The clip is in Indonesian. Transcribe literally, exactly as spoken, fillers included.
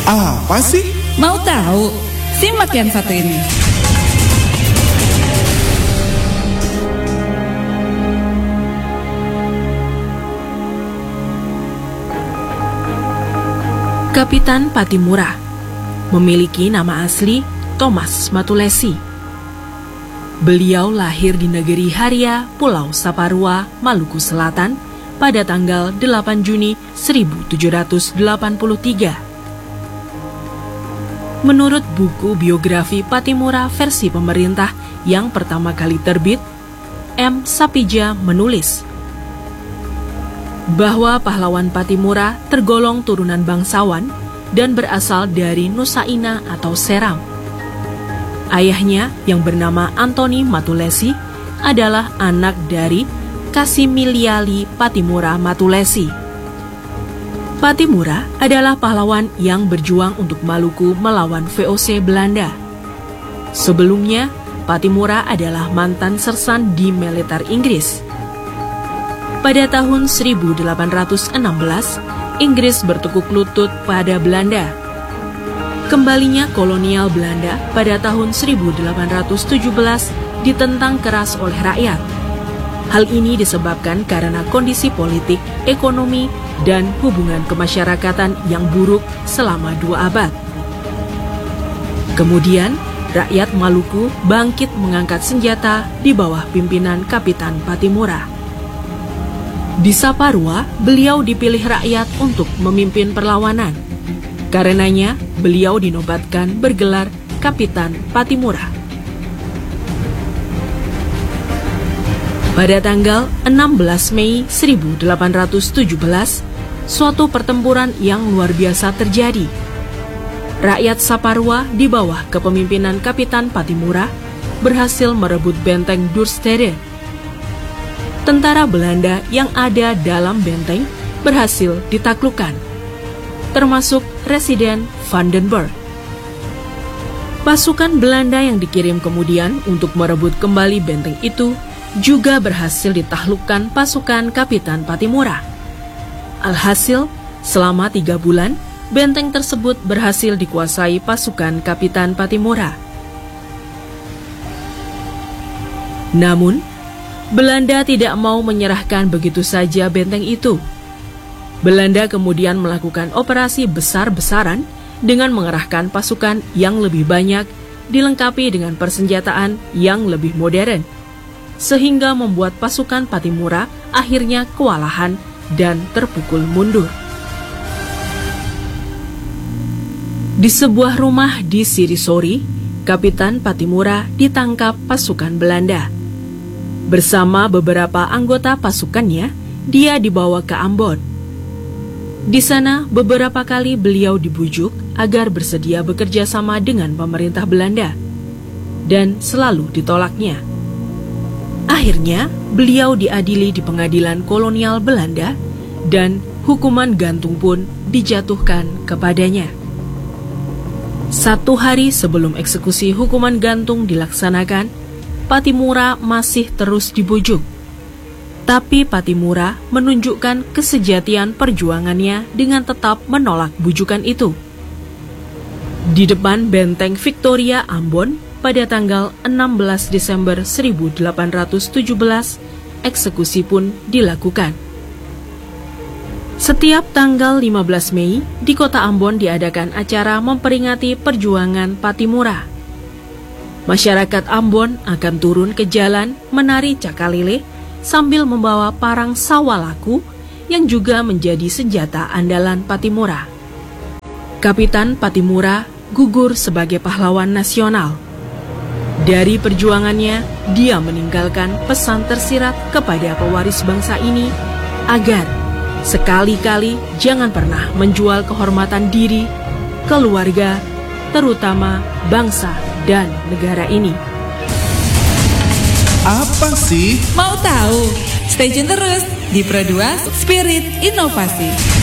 Apa sih? Mau tahu? Simak yang satu ini. Kapitan Pattimura memiliki nama asli Thomas Matulesi. Beliau lahir di negeri Haria, Pulau Saparua, Maluku Selatan pada tanggal delapan Juni seribu tujuh ratus delapan puluh tiga. Menurut buku biografi Pattimura versi pemerintah yang pertama kali terbit, M. Sapija menulis bahwa pahlawan Pattimura tergolong turunan bangsawan dan berasal dari Nusaina atau Seram. Ayahnya yang bernama Antoni Matulesi adalah anak dari Kasimiliali Pattimura Matulesi. Pattimura adalah pahlawan yang berjuang untuk Maluku melawan V O C Belanda. Sebelumnya, Pattimura adalah mantan sersan di militer Inggris. Pada tahun seribu delapan ratus enam belas, Inggris bertekuk lutut pada Belanda. Kembalinya kolonial Belanda pada tahun seribu delapan ratus tujuh belas ditentang keras oleh rakyat. Hal ini disebabkan karena kondisi politik, ekonomi, dan hubungan kemasyarakatan yang buruk selama dua abad. Kemudian, rakyat Maluku bangkit mengangkat senjata di bawah pimpinan Kapitan Pattimura. Di Saparua, beliau dipilih rakyat untuk memimpin perlawanan. Karenanya, beliau dinobatkan bergelar Kapitan Pattimura. Pada tanggal enam belas Mei seribu delapan ratus tujuh belas, suatu pertempuran yang luar biasa terjadi. Rakyat Saparua di bawah kepemimpinan Kapitan Pattimura berhasil merebut benteng Duurstede. Tentara Belanda yang ada dalam benteng berhasil ditaklukkan, termasuk Residen Vandenberg. Pasukan Belanda yang dikirim kemudian untuk merebut kembali benteng itu juga berhasil ditaklukkan pasukan Kapitan Pattimura. Alhasil, selama tiga bulan, benteng tersebut berhasil dikuasai pasukan Kapitan Pattimura. Namun, Belanda tidak mau menyerahkan begitu saja benteng itu. Belanda kemudian melakukan operasi besar-besaran dengan mengerahkan pasukan yang lebih banyak, dilengkapi dengan persenjataan yang lebih modern, sehingga membuat pasukan Pattimura akhirnya kewalahan dan terpukul mundur. Di sebuah rumah di Sirisori, Kapitan Pattimura ditangkap pasukan Belanda. Bersama beberapa anggota pasukannya, dia dibawa ke Ambon. Di sana, beberapa kali beliau dibujuk agar bersedia bekerja sama dengan pemerintah Belanda, dan selalu ditolaknya. Akhirnya, beliau diadili di pengadilan kolonial Belanda, dan hukuman gantung pun dijatuhkan kepadanya. Satu hari sebelum eksekusi hukuman gantung dilaksanakan, Pattimura masih terus dibujuk. Tapi Pattimura menunjukkan kesejatian perjuangannya dengan tetap menolak bujukan itu. Di depan benteng Victoria Ambon pada tanggal enam belas Desember seribu delapan ratus tujuh belas, eksekusi pun dilakukan. Setiap tanggal lima belas Mei, di kota Ambon diadakan acara memperingati perjuangan Pattimura. Masyarakat Ambon akan turun ke jalan menari cakalele sambil membawa parang sawalaku yang juga menjadi senjata andalan Pattimura. Kapitan Pattimura gugur sebagai pahlawan nasional. Dari perjuangannya, dia meninggalkan pesan tersirat kepada pewaris bangsa ini agar sekali-kali jangan pernah menjual kehormatan diri, keluarga, terutama bangsa dan negara ini. Apa sih? Mau tahu? Stay tune terus di Pro dua Spirit Inovasi.